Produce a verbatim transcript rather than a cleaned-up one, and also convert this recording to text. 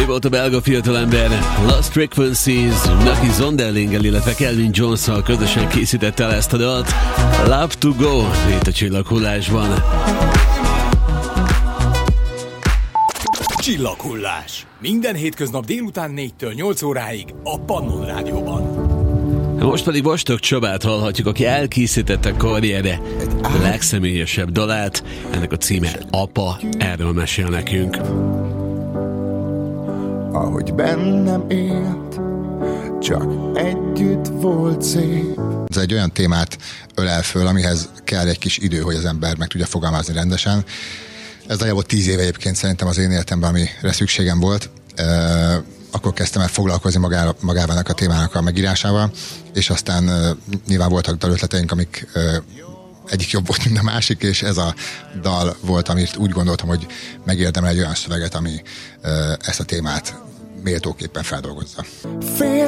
Ő volt a belga fiatalember, Lost Frequencies, Naki Zonderlinggel, illetve Calvin Jones-szal közösen készítette el ezt a dalt. Love to Go, itt a Csillaghullásban. Csillaghullás. Minden hétköznap délután négytől nyolc óráig a Pannon Rádióban. Most pedig Vastag Csabát hallhatjuk, aki elkészítette karrierje legszemélyesebb dalát. Ennek a címe Apa, erről mesél nekünk. Ahogy bennem élt, csak együtt volt szép. Ez egy olyan témát ölel föl, amihez kell egy kis idő, hogy az ember meg tudja fogalmazni rendesen. Ez nagyjából tíz éve egyébként szerintem az én életemben, amire szükségem volt. Akkor kezdtem el foglalkozni magára, magával a témának a megírásával, és aztán nyilván voltak dalötleteink, amik egyik jobb volt, mint a másik, és ez a dal volt, amit úgy gondoltam, hogy megérdemel egy olyan szöveget, ami ezt a témát méltóképpen feldolgozza.